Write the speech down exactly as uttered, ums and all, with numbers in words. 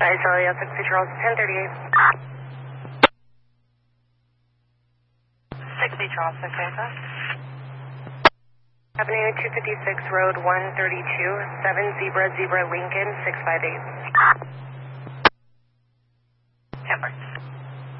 Hi, Charlie, sixty Charles, ten thirty-eight. sixty Charles, six Alpha. Avenue two fifty-six, Road one thirty-two, seven Zebra, Zebra, Lincoln, six five eight. Temper.